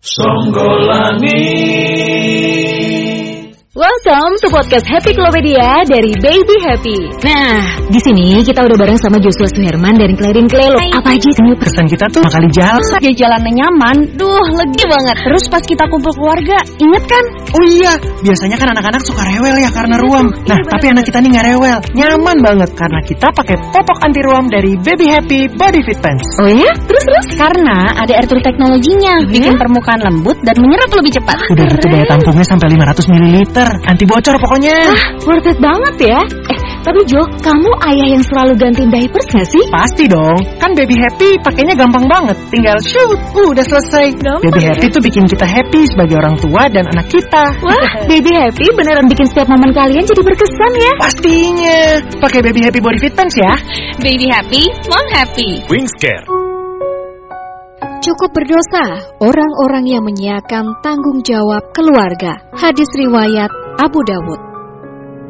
Songgolani. Welcome to podcast Happy Klopedia dari Baby Happy. Nah, di sini kita udah bareng sama Joshua Suherman dari Klerin Klelo. Apa aja sih pesan kita tuh kali jalan? Ya jalannya nyaman, lega banget. Terus pas kita kumpul keluarga, inget kan? Oh iya, biasanya kan anak-anak suka rewel ya karena ruam. Nah, tapi anak kita nih nggak rewel, nyaman banget karena kita pakai popok anti ruam dari Baby Happy Body Fit Pants. Oh iya? Terus? Karena ada air tool teknologinya, bikin permukaan lembut dan menyerap lebih cepat. Udah gitu daya tampungnya sampai 500 ml, anti bocor pokoknya. Worth it banget ya. Tapi Jo, kamu ayah yang selalu gantiin diapers gak sih? Pasti dong, kan Baby Happy pakainya gampang banget. Tinggal shoot, udah selesai. Baby Happy tuh bikin kita happy sebagai orang tua dan anak kita. Wah, Baby Happy beneran bikin setiap momen kalian jadi berkesan ya. Pastinya, pakai Baby Happy Body Fit Pants ya. Baby happy, mom happy. Wingscare. Cukup berdosa orang-orang yang menyiapkan tanggung jawab keluarga. Hadis riwayat Abu Dawud.